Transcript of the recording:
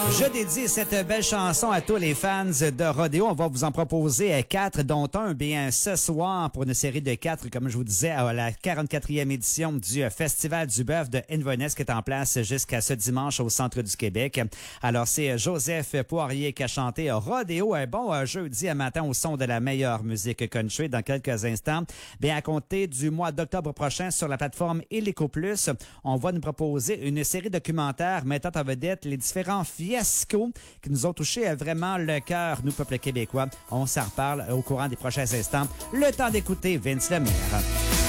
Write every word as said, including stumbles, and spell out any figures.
Je dédie cette belle chanson à tous les fans de rodéo. On va vous en proposer quatre, dont un bien ce soir pour une série de quatre, comme je vous disais, à la quarante-quatrième édition du Festival du Bœuf de Inverness qui est en place jusqu'à ce dimanche au centre du Québec. Alors, c'est Joseph Poirier qui a chanté Rodéo, un bon jeudi à matin au son de la meilleure musique country. Dans quelques instants, bien à compter du mois d'octobre prochain sur la plateforme Illico Plus, on va nous proposer une série documentaire mettant en vedette les différents fiascos qui nous ont touché vraiment le cœur, nous, peuple québécois. On s'en reparle au courant des prochains instants. Le temps d'écouter Vince Lemire.